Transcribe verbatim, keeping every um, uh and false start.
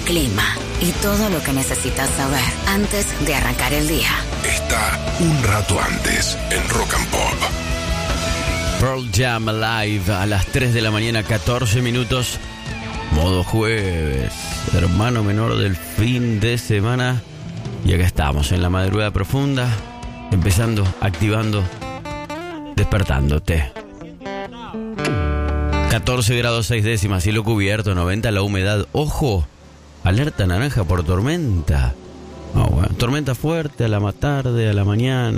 clima y todo lo que necesitas saber antes de arrancar el día. Está un rato antes en Rock and Pop. Pearl Jam Live a las tres de la mañana, catorce minutos. Modo jueves, hermano menor del fin de semana. Y acá estamos en la madrugada profunda, empezando, activando, despertándote. catorce grados seis décimas, cielo cubierto, noventa la humedad. Ojo, alerta naranja por tormenta. Oh, bueno. Tormenta fuerte a la tarde, a la mañana.